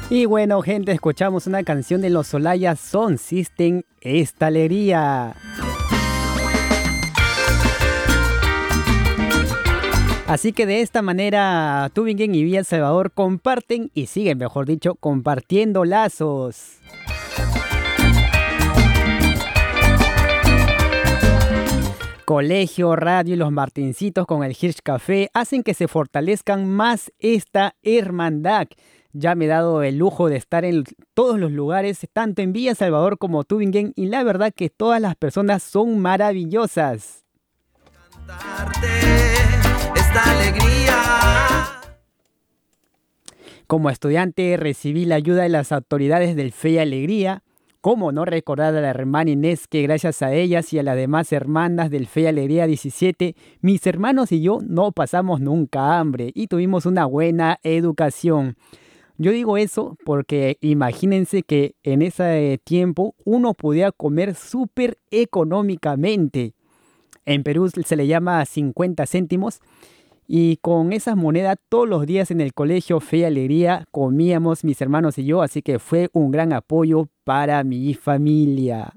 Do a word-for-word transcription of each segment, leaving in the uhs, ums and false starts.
Y bueno, gente, escuchamos una canción de los Olaya Sound System, Esta Alegría. Así que de esta manera, Tübingen y Villa El Salvador comparten y siguen, mejor dicho, compartiendo lazos. Colegio, radio y los Martincitos con el Hirsch Café hacen que se fortalezcan más esta hermandad. Ya me he dado el lujo de estar en todos los lugares, tanto en Villa El Salvador como Tübingen, y la verdad que todas las personas son maravillosas. Cantarte esta alegría. Como estudiante recibí la ayuda de las autoridades del Fe y Alegría. ¿Cómo no recordar a la hermana Inés que gracias a ellas y a las demás hermanas del Fe y Alegría diecisiete, mis hermanos y yo no pasamos nunca hambre y tuvimos una buena educación? Yo digo eso porque imagínense que en ese tiempo uno podía comer súper económicamente. En Perú se le llama cincuenta céntimos. Y con esas monedas todos los días en el colegio Fe y Alegría comíamos mis hermanos y yo, así que fue un gran apoyo para mi familia.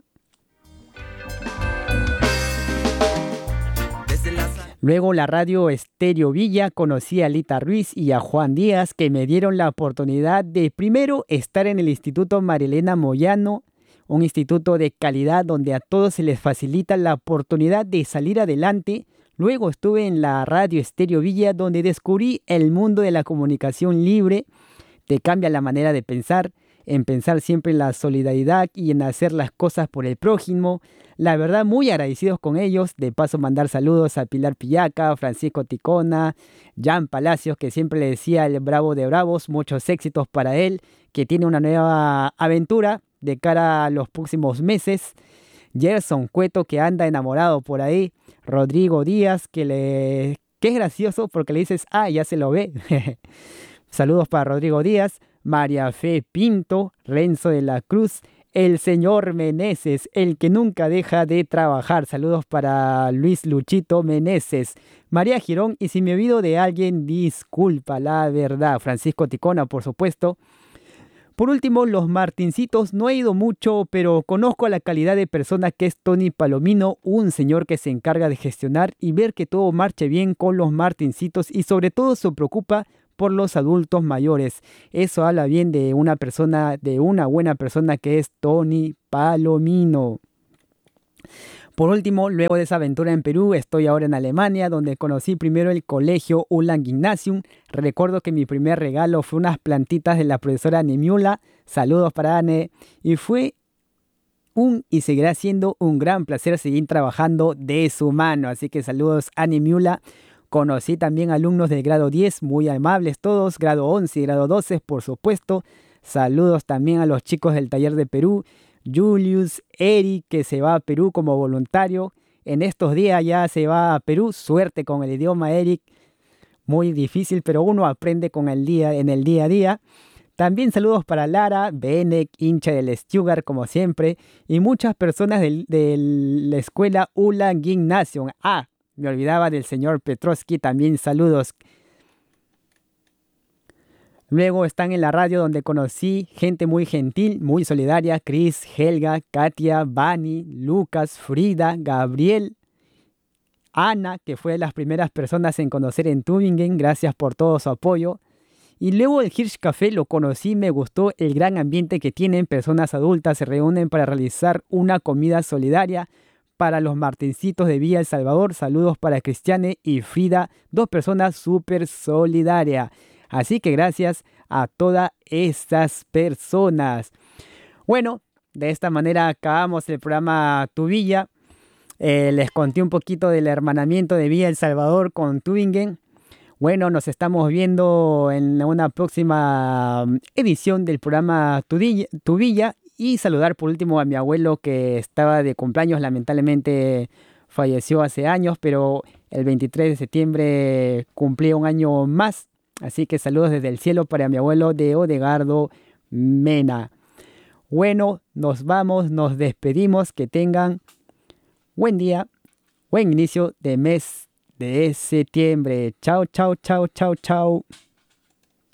Luego la radio Estéreo Villa conocí a Lita Ruiz y a Juan Díaz, que me dieron la oportunidad de primero estar en el Instituto Marilena Moyano, un instituto de calidad donde a todos se les facilita la oportunidad de salir adelante. Luego estuve en la radio Estéreo Villa, donde descubrí el mundo de la comunicación libre. Te cambia la manera de pensar, en pensar siempre en la solidaridad y en hacer las cosas por el prójimo. La verdad, muy agradecidos con ellos. De paso, mandar saludos a Pilar Pillaca, Francisco Ticona, Jan Palacios, que siempre le decía el bravo de bravos. Muchos éxitos para él, que tiene una nueva aventura de cara a los próximos meses. Gerson Cueto, que anda enamorado por ahí. Rodrigo Díaz, que le que es gracioso porque le dices, ah, ya se lo ve. Saludos para Rodrigo Díaz. María Fe Pinto, Renzo de la Cruz, el señor Meneses, el que nunca deja de trabajar. Saludos para Luis Luchito Meneses. María Girón, y si me olvido de alguien, disculpa, la verdad. Francisco Ticona, por supuesto. Por último, los Martincitos, no he ido mucho, pero conozco a la calidad de persona que es Tony Palomino, un señor que se encarga de gestionar y ver que todo marche bien con los Martincitos y sobre todo se preocupa por los adultos mayores. Eso habla bien de una persona, de una buena persona que es Tony Palomino. Por último, luego de esa aventura en Perú, estoy ahora en Alemania, donde conocí primero el colegio Ulan Gymnasium. Recuerdo que mi primer regalo fue unas plantitas de la profesora Anne Müller. Saludos para Anne. Y fue un y seguirá siendo un gran placer seguir trabajando de su mano. Así que saludos Anne Müller. Conocí también alumnos del grado diez, muy amables todos, grado once y grado doce, por supuesto. Saludos también a los chicos del taller de Perú. Julius, Eric, que se va a Perú como voluntario. En estos días ya se va a Perú. Suerte con el idioma, Eric. Muy difícil, pero uno aprende con el día, en el día a día. También saludos para Lara, Benek, hincha del Stuttgart como siempre. Y muchas personas de, de la escuela Ulan Gymnasium. Ah, me olvidaba del señor Petrovsky. También saludos. Luego están en la radio donde conocí gente muy gentil, muy solidaria. Chris, Helga, Katia, Bani, Lucas, Frida, Gabriel, Ana, que fue de las primeras personas en conocer en Tübingen. Gracias por todo su apoyo. Y luego el Hirsch Café lo conocí, me gustó el gran ambiente que tienen. Personas adultas se reúnen para realizar una comida solidaria para los Martincitos de Villa El Salvador. Saludos para Cristiane y Frida, dos personas súper solidarias. Así que gracias a todas estas personas. Bueno, de esta manera acabamos el programa Tu Villa. Eh, les conté un poquito del hermanamiento de Villa El Salvador con Tübingen. Bueno, nos estamos viendo en una próxima edición del programa Tu Villa, Tu Villa. Y saludar por último a mi abuelo que estaba de cumpleaños. Lamentablemente falleció hace años, pero el veintitrés de septiembre cumplió un año más. Así que saludos desde el cielo para mi abuelo de Odegardo Mena. Bueno, nos vamos, nos despedimos. Que tengan buen día, buen inicio de mes de septiembre. Chao, chao, chao, chao, chao.